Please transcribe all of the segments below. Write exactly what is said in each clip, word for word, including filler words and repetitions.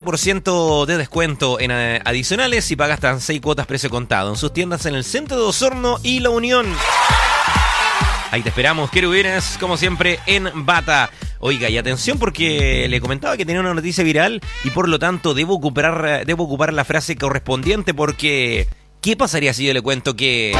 por ciento de descuento en eh, adicionales si pagas hasta seis cuotas precio contado en sus tiendas en el centro de Osorno y La Unión. Ahí te esperamos, querubines, como siempre, en Bata. Oiga, y atención porque le comentaba que tenía una noticia viral y por lo tanto debo ocupar, debo ocupar la frase correspondiente porque... ¿qué pasaría si yo le cuento que...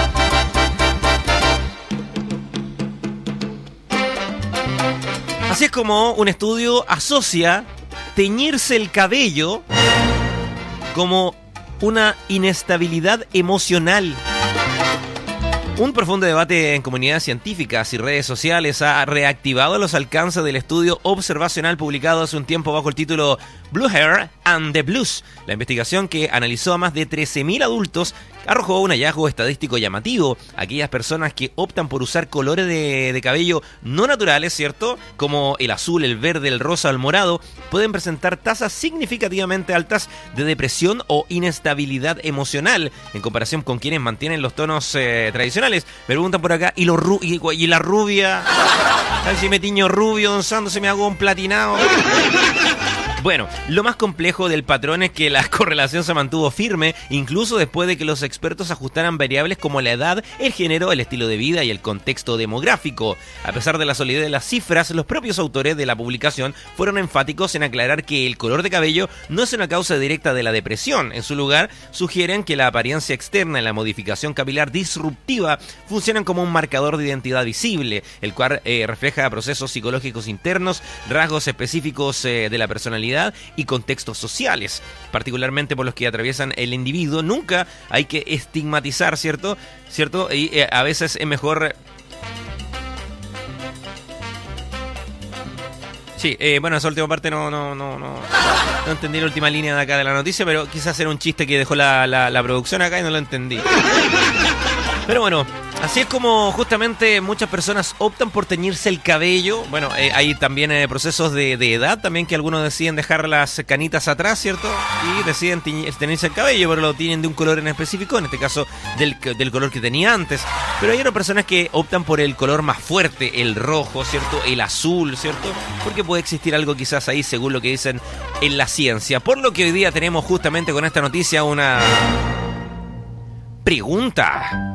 así es como un estudio asocia teñirse el cabello como una inestabilidad emocional? Un profundo debate en comunidades científicas y redes sociales ha reactivado los alcances del estudio observacional publicado hace un tiempo bajo el título Blue Hair and the Blues. La investigación, que analizó a más de trece mil adultos, arrojó un hallazgo estadístico llamativo. Aquellas personas que optan por usar colores de, de cabello no naturales, ¿cierto?, como el azul, el verde, el rosa o el morado, pueden presentar tasas significativamente altas de depresión o inestabilidad emocional en comparación con quienes mantienen los tonos eh, tradicionales. Me preguntan por acá, ¿y, los ru- y, y la rubia? ¿Sabes si me tiño rubio, don Sando, se me hago un platinado? Bueno, lo más complejo del patrón es que la correlación se mantuvo firme, incluso después de que los expertos ajustaran variables como la edad, el género, el estilo de vida y el contexto demográfico. A pesar de la solidez de las cifras, los propios autores de la publicación fueron enfáticos en aclarar que el color de cabello no es una causa directa de la depresión. En su lugar, sugieren que la apariencia externa y la modificación capilar disruptiva funcionan como un marcador de identidad visible, el cual eh, refleja procesos psicológicos internos, rasgos específicos eh, de la personalidad y contextos sociales, particularmente por los que atraviesan el individuo. Nunca hay que estigmatizar, ¿cierto? ¿Cierto? Y eh, a veces es mejor... Sí, eh, bueno, esa última parte no, no, no, no, no entendí la última línea de acá de la noticia, pero quizás era un chiste que dejó la, la, la producción acá y no lo entendí. Pero bueno, así es como justamente muchas personas optan por teñirse el cabello. Bueno, eh, hay también eh, procesos de, de edad también, que algunos deciden dejar las canitas atrás, ¿cierto? Y deciden teñ- teñirse el cabello, pero lo tienen de un color en específico, en este caso del, del color que tenía antes. Pero hay otras personas que optan por el color más fuerte, el rojo, ¿cierto? El azul, ¿cierto? Porque puede existir algo quizás ahí, según lo que dicen en la ciencia. Por lo que hoy día tenemos justamente con esta noticia una pregunta.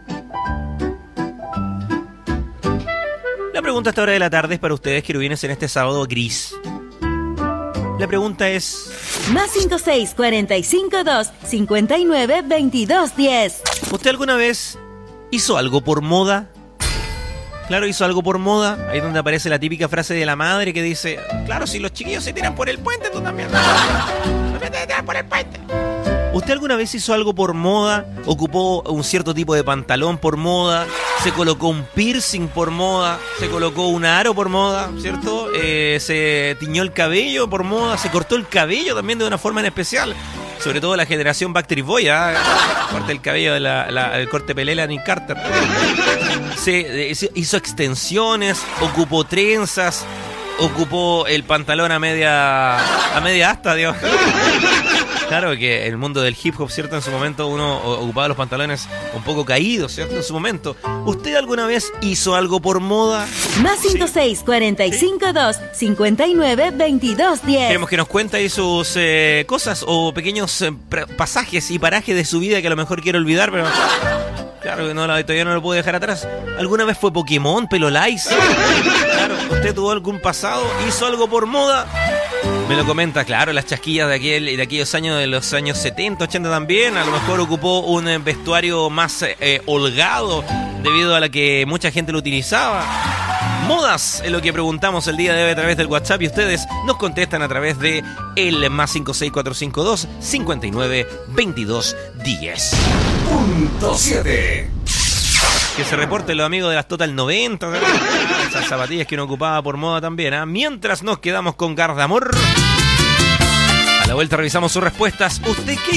La pregunta a esta hora de la tarde es para ustedes, querubines, en este sábado gris. La pregunta es... Más cinco seis cuatro cinco dos cinco nueve veintidós diez. ¿Usted alguna vez hizo algo por moda? Claro, hizo algo por moda. Ahí donde aparece la típica frase de la madre que dice: claro, si los chiquillos se tiran por el puente, tú también. También te tiras por el puente. ¿Usted alguna vez hizo algo por moda? ¿Ocupó un cierto tipo de pantalón por moda? ¿Se colocó un piercing por moda? ¿Se colocó un aro por moda? ¿Cierto? Eh, ¿Se tiñó el cabello por moda? ¿Se cortó el cabello también de una forma en especial? Sobre todo la generación Backstreet Boys, ¿eh? Corta el cabello, de la, la, el corte pelea Nick Carter. Se eh, hizo extensiones, ocupó trenzas, ocupó el pantalón a media a media asta, Dios. Claro que el mundo del hip hop, ¿cierto? En su momento uno ocupaba los pantalones un poco caídos, ¿cierto? En su momento. ¿Usted alguna vez hizo algo por moda? Más cinco seis cuatro cinco dos cinco nueve veintidós diez. Queremos que nos cuente ahí sus eh, cosas o pequeños eh, pasajes y parajes de su vida que a lo mejor quiere olvidar, pero... claro que no, todavía no lo puedo dejar atrás. ¿Alguna vez fue Pokémon, Pelolais? Claro, ¿usted tuvo algún pasado? ¿Hizo algo por moda? Me lo comenta, claro, las chasquillas de, aquel, de aquellos años, de los años setenta, ochenta también. A lo mejor ocupó un vestuario más eh, holgado debido a la que mucha gente lo utilizaba. Modas es lo que preguntamos el día de hoy a través del WhatsApp y ustedes nos contestan a través de el más cinco seis cuatro cinco dos cinco nueve veintidós diez. Punto siete. Que se reporten los amigos de las Total noventa, ¿verdad? Esas zapatillas que uno ocupaba por moda también, ¿eh? Mientras nos quedamos con Gardamor. A la vuelta revisamos sus respuestas. ¿Usted qué